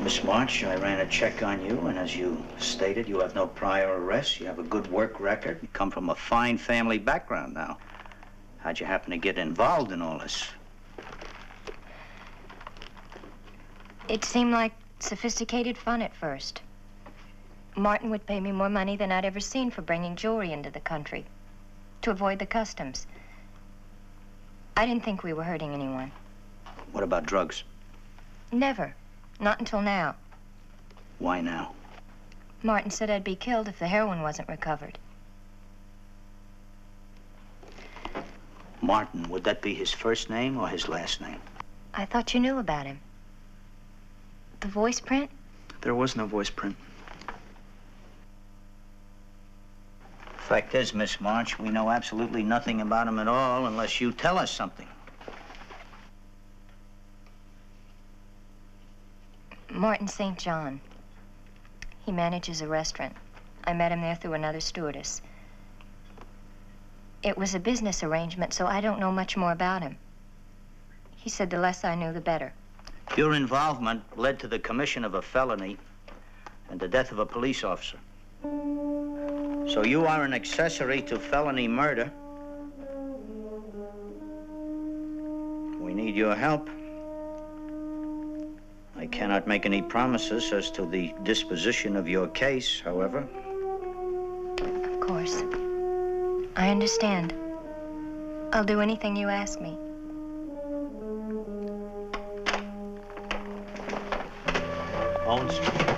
Miss March, I ran a check on you, and as you stated, you have no prior arrests. You have a good work record. You come from a fine family background now. How'd you happen to get involved in all this? It seemed like sophisticated fun at first. Martin would pay me more money than I'd ever seen for bringing jewelry into the country, to avoid the customs. I didn't think we were hurting anyone. What about drugs? Never. Not until now. Why now? Martin said I'd be killed if the heroin wasn't recovered. Martin, would that be his first name or his last name? I thought you knew about him. The voice print? There was no voice print. Fact is, Miss March, we know absolutely nothing about him at all unless you tell us something. Martin St. John. He manages a restaurant. I met him there through another stewardess. It was a business arrangement, so I don't know much more about him. He said the less I knew, the better. Your involvement led to the commission of a felony and the death of a police officer. So you are an accessory to felony murder. We need your help. I cannot make any promises as to the disposition of your case, however. Of course. I understand. I'll do anything you ask me. Owens?